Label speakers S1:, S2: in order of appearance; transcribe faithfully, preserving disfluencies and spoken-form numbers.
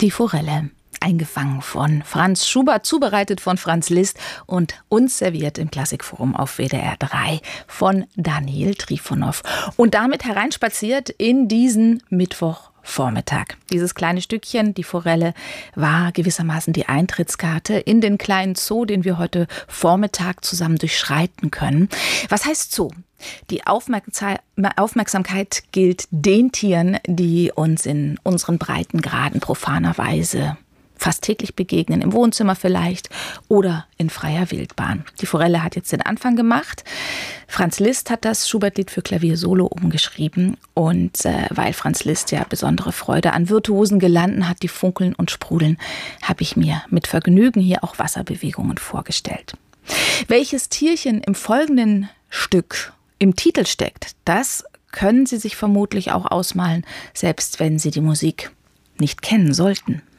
S1: Die Forelle, eingefangen von Franz Schubert, zubereitet von Franz Liszt und uns serviert im Klassikforum auf W D R drei von Daniel Trifonow. Und damit hereinspaziert in diesen Mittwochvormittag. Dieses kleine Stückchen, die Forelle, war gewissermaßen die Eintrittskarte in den kleinen Zoo, den wir heute Vormittag zusammen durchschreiten können. Was heißt Zoo? Die Aufmerksamkeit gilt den Tieren, die uns in unseren Breitengraden profanerweise fast täglich begegnen, im Wohnzimmer vielleicht oder in freier Wildbahn. Die Forelle hat jetzt den Anfang gemacht. Franz Liszt hat das Schubert-Lied für Klavier solo umgeschrieben und äh, weil Franz Liszt ja besondere Freude an virtuosen Gelanden hat, die funkeln und sprudeln, habe ich mir mit Vergnügen hier auch Wasserbewegungen vorgestellt. Welches Tierchen im folgenden Stück im Titel steckt, das können Sie sich vermutlich auch ausmalen, selbst wenn Sie die Musik nicht kennen sollten.